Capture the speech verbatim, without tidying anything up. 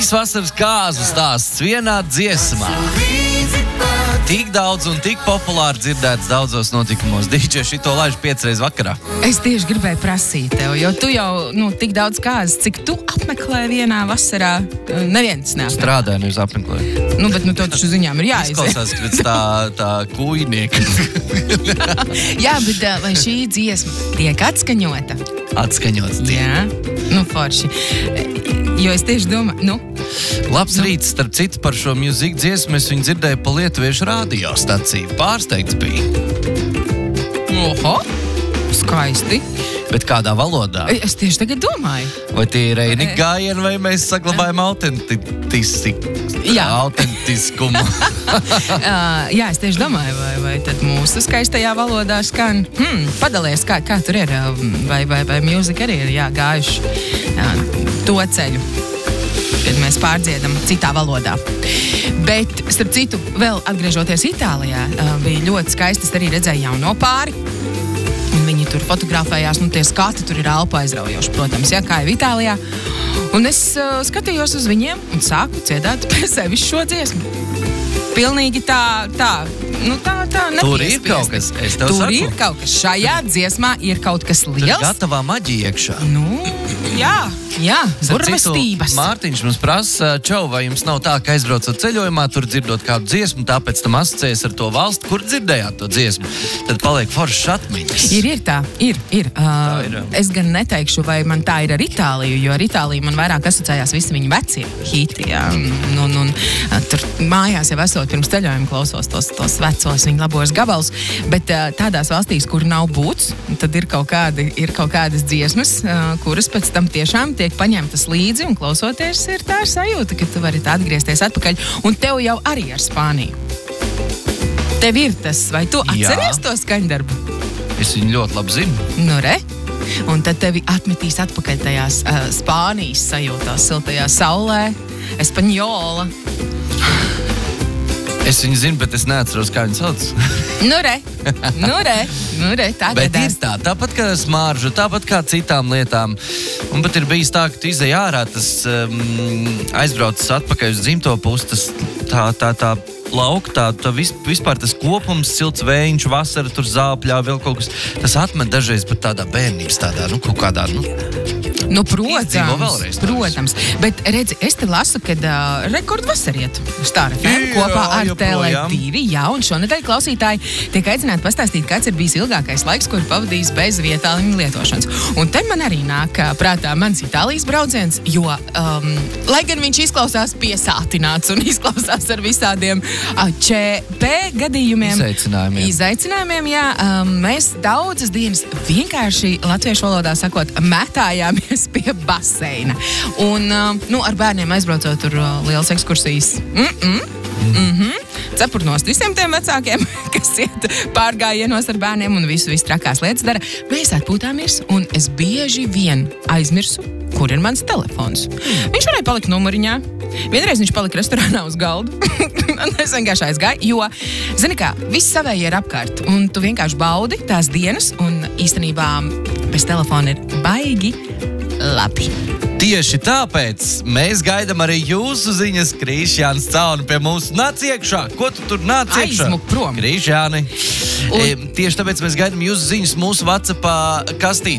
Trīs vasaras kāzu stāsts vienā dziesmā. Tik daudz un tik populāri dzirdēts daudzos notikumos. Dīdžē šito laiž piecreiz vakarā. Es tieši gribēju prasīt tev, jo tu jau, nu, tik daudz kāzas, cik tu apmeklē vienā vasarā, neviens neapmeklē. Strādāju, nevis apmeklēju. Nu, bet nu to taču ziņām ir jāiziet. Izklausās, ka pēc tā, tā kūjnieka. Jā, bet vai šī dziesma tiek atskaņota? Atskaņots. Jā, nu forši. Jo es tieši domāju, nu... Labs rīts, starp citu par šo mūziku dziesmu, es viņu dzirdēju pa lietuviešu radiostaciju. Pārsteigts bija. Oho, skaisti. Bet kādā valodā? Es tieši tagad domāju. Vai tie ir reinik gājieni, vai mēs saglabājam autentiski, Jā. autentiskumu? uh, jā, es tieši domāju, vai, vai tad mūsu skaistajā valodā skan. Hmm, padalies, kā, kā tur ir, vai, vai, vai mūzika arī ir jā, gājuši jā, to ceļu, kad mēs pārdziedam citā valodā. Bet, starp citu, vēl atgriežoties Itālijā, uh, bija ļoti skaisti, es arī redzēju jauno pāri. Un viņi tur fotografējās, nu tie skati tur ir elpa aizraujoši, protams, jā, kā jau Itālijā. Un es uh, skatījos uz viņiem un sāku dziedāt pie sevis šo dziesmu. Pilnīgi tā, tā, nu tā, tā nepiespiesti. Tur ir kaut kas, es tev Tur saku. ir kaut kas, šajā dziesmā ir kaut kas Tur ir liels. gatavā maģija iekšā. Nu, jā, jā, burvestības. Mārtiņš mums prasa, čau, vai jums nav tā, ka aizbraucot ceļojumā, tur dzirdot kādu dziesmu, tāpēc tam asociējas ar to valsti, kur dzirdējāt to dziesmu. Tad paliek foršas atmiņas. Ir, ir tā, ir, ir. Uh, ir. Es gan neteikšu, vai man tā ir ar Itāliju, jo ar Itāliju man vairāk asociējās visi viņa vecie hiti, jā. Un, un, un tur mājās jau esot pirms ceļojuma klausos tos, tos vecos viņa labos gabalus, bet uh, tādās valstīs, kur nav būts, tad ir kaut, kādi, ir kaut kādas dziesmas, uh, kuras pēc tam tiešām tiek paņemtas līdzi un klausoties ir tā sajūta, ka tu vari tā atgriezties atpakaļ. Un tev jau arī ar Spāniju. Tev ir tas, vai tu atceries to skaņdarbu? Es viņu ļoti labi zinu. Nu, re? Un tad tevi atmetīs atpakaļ tajās uh, Spānijas sajūtās, siltajā saulē, espaņola. Es viņu zinu, bet es neatceros, kā viņu sauc. Nu, re, nu, re, nu, re, tagad. Bet ir tā, tāpat kā smaržu, tāpat kā citām lietām. Un pat ir bijis tā, ka tu izej ārā, tas um, aizbraucis atpakaļ uz dzimto pusi, tas tā, tā, tā lauka, tā, tā vis, vispār tas kopums, silts vējiņš, vasara tur zāpļā, vēl kaut kas, tas atmet dažreiz pat tādā bērnības, tādā, nu, kaut kādā, nu... Nu, protams, vēlreiz, protams. Bet, redzi, es te lasu, kad uh, rekordvasariet Star F M kopā ar Tele divi. Jā, un šonedēļ klausītāji tiek aicināti pastāstīt, kāds ir bijis ilgākais laiks, kur pavadījis bez vietāliņu lietošanas. Un te man arī nāk prātā mans Itālijas brauciens, jo, um, lai gan viņš izklausās piesātināts un izklausās ar visādiem uh, ČP gadījumiem. Izaicinājumiem. Izaicinājumiem, jā. Um, mēs daudzas dienas vienkārši latviešu valodā sakot metājāmies pie baseina. Un, uh, nu, ar bērniem aizbraucot tur uh, lielas ekskursijas. Mm-mm. Mm-hmm. Cepurnost visiem tiem vecākiem, kas iet pārgājienos ar bērniem un visu, visu trakās lietas dara. Mēs atpūtāmies, un es bieži vien aizmirsu, kur ir mans telefons. Viņš varēja palikt numuriņā. Vienreiz viņš palika restorānā uz galdu. Es vienkārši aizgāju, jo, zini kā, viss savēji ir apkārt. Un tu vienkārši baudi tās dienas, un īstenībā bez telefona ir baigi labi. Tieši tāpēc mēs gaidām arī jūsu ziņas, Krišjāns Cauni pie mums. Nāc iekšā! Ko tu tur nāc iekšā? Aizmuk prom. Krišjāni. Un... E, tieši tāpēc mēs gaidām jūsu ziņas mūsu WhatsAppā kastī.